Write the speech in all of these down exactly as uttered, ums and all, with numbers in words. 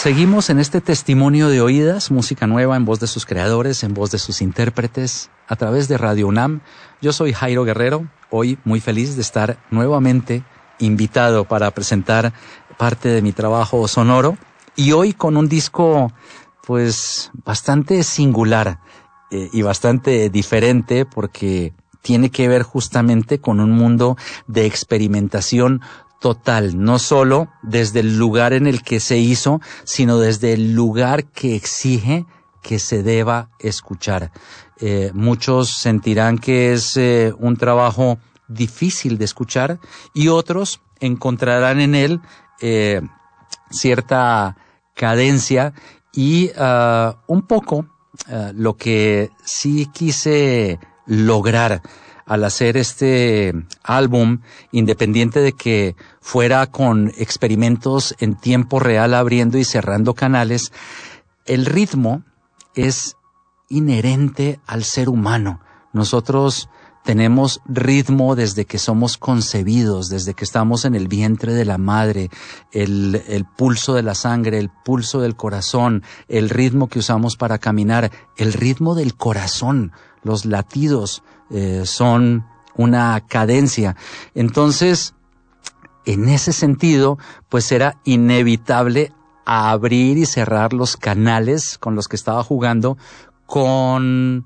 Seguimos en este testimonio de oídas, música nueva en voz de sus creadores, en voz de sus intérpretes, a través de Radio UNAM. Yo soy Jairo Guerrero, hoy muy feliz de estar nuevamente invitado para presentar parte de mi trabajo sonoro, y hoy con un disco pues bastante singular eh, y bastante diferente, porque tiene que ver justamente con un mundo de experimentación total, no solo desde el lugar en el que se hizo, sino desde el lugar que exige que se deba escuchar. Eh, muchos sentirán que es eh, un trabajo difícil de escuchar, y otros encontrarán en él eh, cierta cadencia y uh, un poco uh, lo que sí quise lograr al hacer este álbum, independiente de que fuera con experimentos en tiempo real, abriendo y cerrando canales. El ritmo es inherente al ser humano. Nosotros tenemos ritmo desde que somos concebidos, desde que estamos en el vientre de la madre, el, el pulso de la sangre, el pulso del corazón, el ritmo que usamos para caminar, el ritmo del corazón, los latidos eh, son una cadencia. Entonces, en ese sentido, pues era inevitable abrir y cerrar los canales con los que estaba jugando con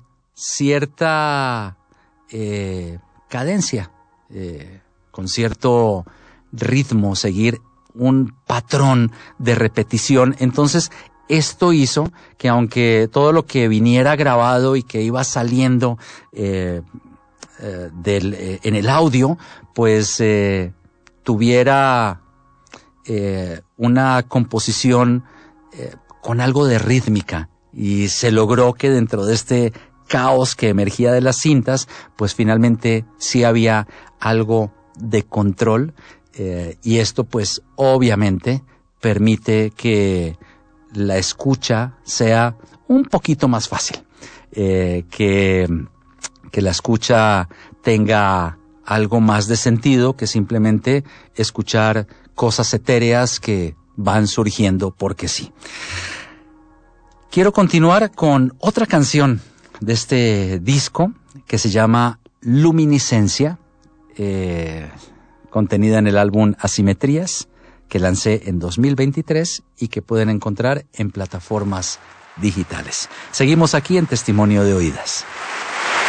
cierta Eh, cadencia, eh, con cierto ritmo, seguir un patrón de repetición. Entonces, esto hizo que, aunque todo lo que viniera grabado y que iba saliendo eh, eh, del, eh, en el audio, pues eh, tuviera eh, una composición eh, con algo de rítmica, y se logró que dentro de este caos que emergía de las cintas, pues finalmente sí había algo de control, eh, y esto pues obviamente permite que la escucha sea un poquito más fácil, eh, que, que la escucha tenga algo más de sentido que simplemente escuchar cosas etéreas que van surgiendo porque sí. Quiero continuar con otra canción de este disco que se llama Luminiscencia, eh, contenida en el álbum Asimetrías, que lancé en dos mil veintitrés y que pueden encontrar en plataformas digitales. Seguimos aquí en Testimonio de Oídas.